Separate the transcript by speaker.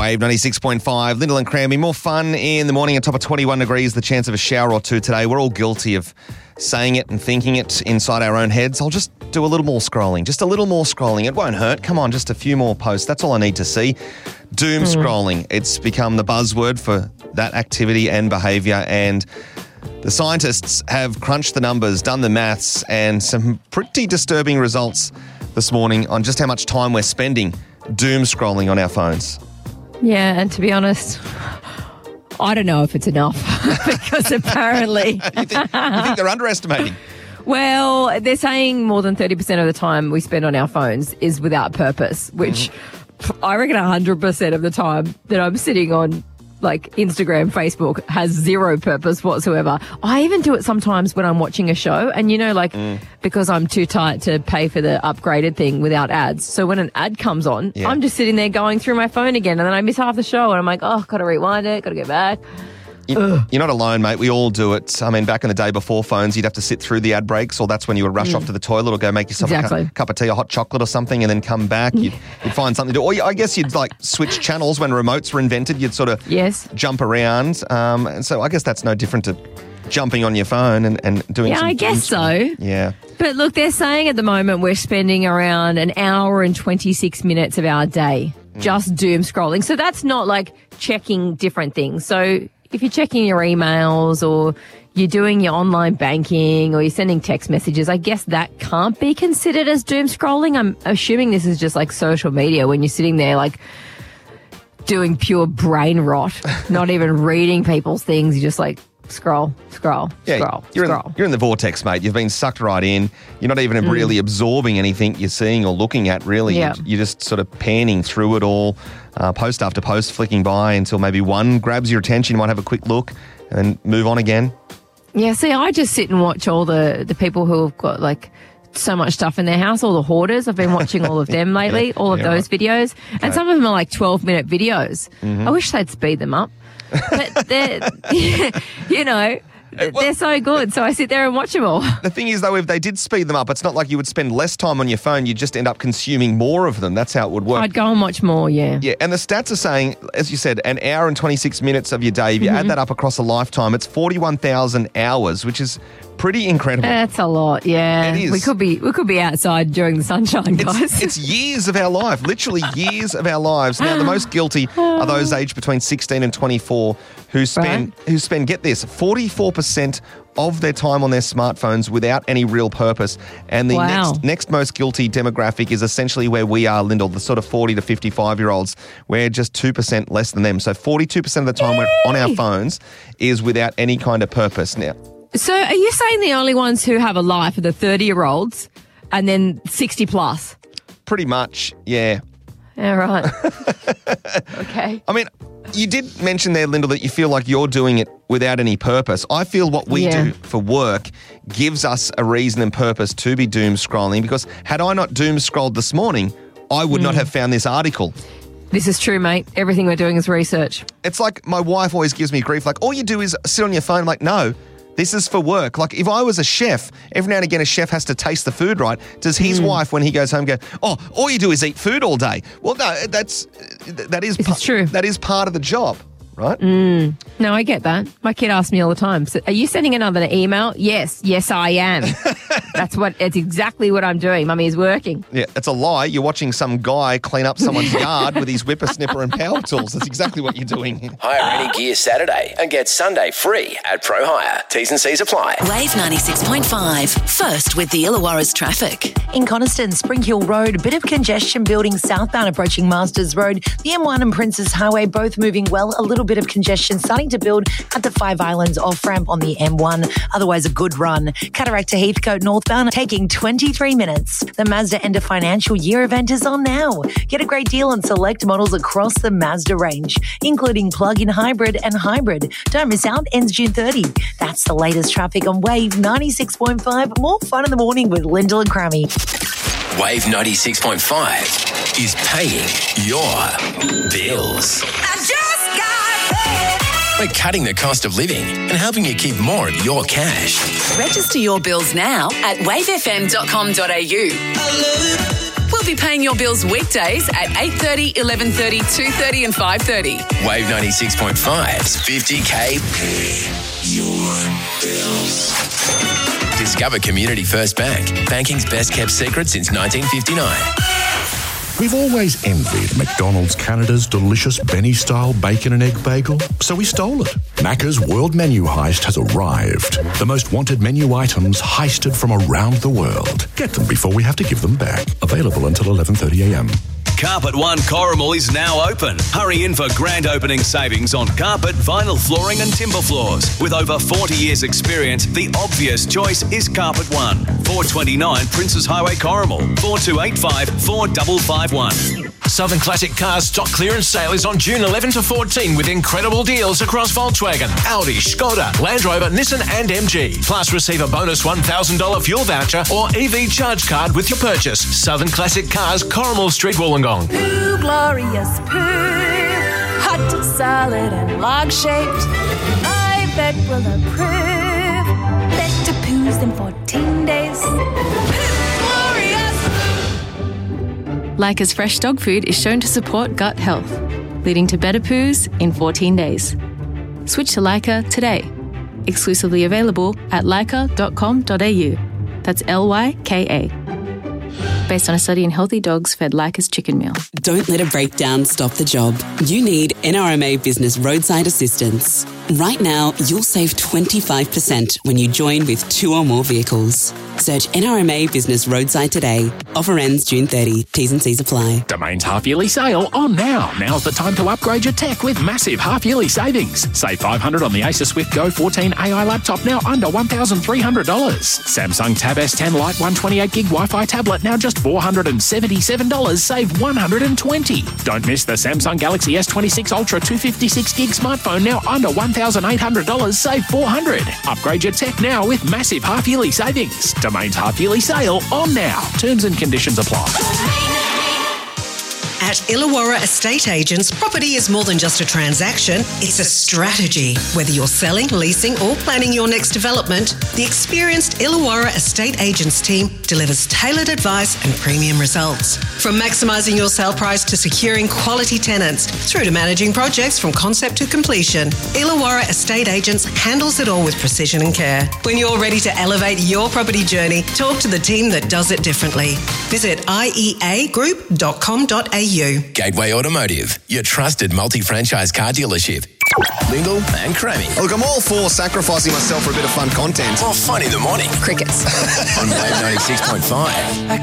Speaker 1: Wave 96.5, Lyndall and Cranby. More fun in the morning at top of 21 degrees, the chance of a shower or two today. We're all guilty of saying it and thinking it inside our own heads. I'll just do a little more scrolling, just a little more scrolling. It won't hurt. Come on, just a few more posts. That's all I need to see. Doom scrolling. It's become the buzzword for that activity and behaviour, and the scientists have crunched the numbers, done the maths, and some pretty disturbing results this morning on just how much time we're spending doom scrolling on our phones.
Speaker 2: Yeah, and to be honest, I don't know if it's enough because apparently...
Speaker 1: You think they're underestimating?
Speaker 2: Well, they're saying more than 30% of the time we spend on our phones is without purpose, which I reckon 100% of the time that I'm sitting on like Instagram, Facebook has zero purpose whatsoever. I even do it sometimes when I'm watching a show and, because I'm too tight to pay for the upgraded thing without ads. So when an ad comes on, I'm just sitting there going through my phone again and then I miss half the show and I'm like, oh, got to rewind it, got to get back.
Speaker 1: You're not alone, mate. We all do it. I mean, back in the day before phones, you'd have to sit through the ad breaks, or that's when you would rush off to the toilet or go make yourself a cup of tea, a hot chocolate or something, and then come back. You'd find something to do. Or I guess you'd switch channels when remotes were invented. You'd sort of jump around. And so I guess that's no different to jumping on your phone and doing some...
Speaker 2: Yeah, I guess so.
Speaker 1: Yeah.
Speaker 2: But look, they're saying at the moment we're spending around an hour and 26 minutes of our day just doom scrolling. So that's not like checking different things. So if you're checking your emails or you're doing your online banking or you're sending text messages, I guess that can't be considered as doom scrolling. I'm assuming this is just like social media when you're sitting there like doing pure brain rot, not even reading people's things. You're just like scroll.
Speaker 1: You're in the vortex, mate. You've been sucked right in. You're not even really absorbing anything you're seeing or looking at, really.
Speaker 2: Yeah.
Speaker 1: You're just sort of panning through it all, post after post, flicking by until maybe one grabs your attention. You might have a quick look and then move on again.
Speaker 2: Yeah, see, I just sit and watch all the people who have got like so much stuff in their house, all the hoarders. I've been watching all of them lately, all of those videos. Okay. And some of them are like 12-minute videos. I wish they'd speed them up. But they're, they're so good. So I sit there and watch them all.
Speaker 1: The thing is, though, if they did speed them up, it's not like you would spend less time on your phone. You'd just end up consuming more of them. That's how it would work.
Speaker 2: I'd go and watch more, yeah.
Speaker 1: Yeah, and the stats are saying, as you said, an hour and 26 minutes of your day. If you add that up across a lifetime, it's 41,000 hours, which is pretty incredible.
Speaker 2: That's a lot, yeah.
Speaker 1: It is.
Speaker 2: We could be outside during the sunshine, guys.
Speaker 1: It's years of our life, literally years of our lives. Now, the most guilty are those aged between 16 and 24 who spend, get this, 44% of their time on their smartphones without any real purpose. And the next most guilty demographic is essentially where we are, Lyndall, the sort of 40 to 55-year-olds. We're just 2% less than them. So 42% of the time we're on our phones is without any kind of purpose now.
Speaker 2: So are you saying the only ones who have a life are the 30-year-olds and then 60 plus?
Speaker 1: Pretty much, yeah.
Speaker 2: Yeah, right. Okay.
Speaker 1: I mean, you did mention there, Lyndall, that you feel like you're doing it without any purpose. I feel what we do for work gives us a reason and purpose to be doom scrolling, because had I not doom scrolled this morning, I would not have found this article.
Speaker 2: This is true, mate. Everything we're doing is research.
Speaker 1: It's like my wife always gives me grief, like, all you do is sit on your phone. I'm like, no. This is for work. Like, if I was a chef, every now and again a chef has to taste the food right. Does his wife, when he goes home, go, oh, all you do is eat food all day? Well, no, that is
Speaker 2: true.
Speaker 1: That is part of the job, right?
Speaker 2: No, I get that. My kid asks me all the time, so are you sending another email? Yes, I am. It's exactly what I'm doing. Mummy is working.
Speaker 1: Yeah, it's a lie. You're watching some guy clean up someone's yard with his whippersnipper and power tools. That's exactly what you're doing.
Speaker 3: Hire any gear Saturday and get Sunday free at Pro Hire. T's and C's apply.
Speaker 4: Wave 96.5. First with the Illawarra's traffic. In Coniston, Spring Hill Road, a bit of congestion building southbound approaching Masters Road. The M1 and Princes Highway both moving well. A little bit of congestion starting to build at the Five Islands off-ramp on the M1. Otherwise, a good run. Cataract to Heathcote northbound taking 23 minutes. The Mazda End of Financial Year event is on now. Get a great deal on select models across the Mazda range, including plug-in hybrid and hybrid. Don't miss out, ends June 30. That's the latest traffic on Wave 96.5. More fun in the morning with Lyndall and Crammy.
Speaker 3: Wave 96.5 is paying your bills.
Speaker 4: I just got paid.
Speaker 3: We're cutting the cost of living and helping you keep more of your cash.
Speaker 4: Register your bills now at wavefm.com.au.
Speaker 5: We'll be paying your bills weekdays at 8:30, 11:30, 2:30 and 5:30.
Speaker 3: Wave 96.5's 50K. Discover Community First Bank, banking's best kept secret since 1959.
Speaker 6: We've always envied McDonald's Canada's delicious Benny-style bacon and egg bagel, so we stole it. Macca's World Menu Heist has arrived. The most wanted menu items heisted from around the world. Get them before we have to give them back. Available until 11:30 a.m.
Speaker 7: Carpet One Corrimal is now open. Hurry in for grand opening savings on carpet, vinyl flooring and timber floors. With over 40 years experience, the obvious choice is Carpet One. 429 Princes Highway Corrimal, 4285 4551.
Speaker 8: Southern Classic Cars stock clearance sale is on June 11 to 14 with incredible deals across Volkswagen, Audi, Skoda, Land Rover, Nissan and MG. Plus receive a bonus $1,000 fuel voucher or EV charge card with your purchase. Southern Classic Cars, Corrimal Street, Wollongong.
Speaker 9: Poo, glorious poo, hot, solid and log-shaped. I bet will approve. Better poos than 14 days.
Speaker 10: Leica's fresh dog food is shown to support gut health, leading to better poos in 14 days. Switch to Leica today. Exclusively available at leica.com.au. That's LYKA. Based on a study in healthy dogs fed Leica's chicken meal.
Speaker 11: Don't let a breakdown stop the job. You need NRMA Business Roadside Assistance. Right now, you'll save 25% when you join with 2 or more vehicles. Search NRMA Business Roadside today. Offer ends June 30. T's and C's apply.
Speaker 12: Domain's half-yearly sale on now. Now's the time to upgrade your tech with massive half-yearly savings. Save $500 on the Acer Swift Go 14 AI laptop, now under $1,300. Samsung Tab S10 Lite 128GB Wi-Fi tablet, now just $477. Save $120. Don't miss the Samsung Galaxy S26 Ultra 256GB smartphone, now under $1,800. Save $400. Upgrade your tech now with massive half-yearly savings. Domain's half-yearly sale on now. Terms and conditions apply.
Speaker 13: At Illawarra Estate Agents, property is more than just a transaction, it's a strategy. Whether you're selling, leasing or planning your next development, the experienced Illawarra Estate Agents team delivers tailored advice and premium results. From maximising your sale price to securing quality tenants, through to managing projects from concept to completion, Illawarra Estate Agents handles it all with precision and care. When you're ready to elevate your property journey, talk to the team that does it differently. Visit ieagroup.com.au.
Speaker 3: Gateway Automotive, your trusted multi-franchise car dealership. Lingle and Crammy.
Speaker 1: Look, I'm all for sacrificing myself for a bit of fun content.
Speaker 3: More fun in the morning.
Speaker 2: Crickets.
Speaker 3: On Wave 96.5.